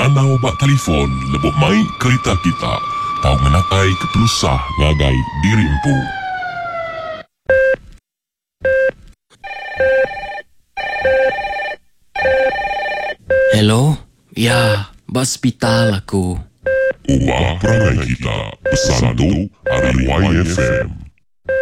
Nanau bak telefon lebih mai kereta kita. Tahu menatai kepelusah ngagai dirimpu. Hello? Ya, hospital aku. Ubah perangai kita. Pesan tu hari YFM.